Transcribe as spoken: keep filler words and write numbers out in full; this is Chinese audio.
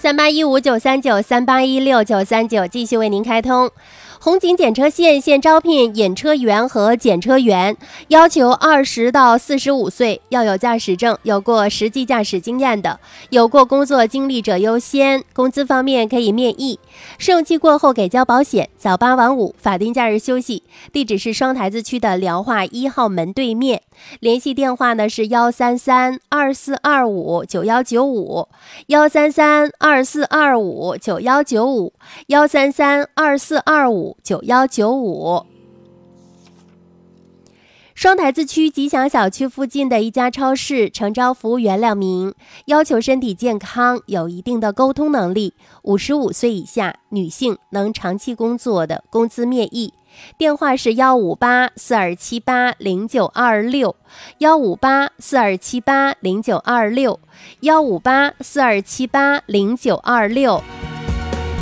三八一五九三九三八一六九三九继续为您开通。红警检车线现招聘引车员和检车员，要求二十到四十五岁，要有驾驶证，有过实际驾驶经验的，有过工作经历者优先。工资方面可以面议，试用期过后给交保险，早八晚五，法定假日休息。地址是双台子区的辽化一号门对面，联系电话呢是幺三三二四二五九幺九五，幺三三二四二五九幺九五，幺三三二四二五九幺九五。双台子区吉祥小区附近的一家超市诚招服务员两名，要求身体健康，有一定的沟通能力，五十五岁以下，女性，能长期工作的，工资面议。电话是幺五八四二七八零九二六，幺五八四二七八零九二六，幺五八四二七八零九二六。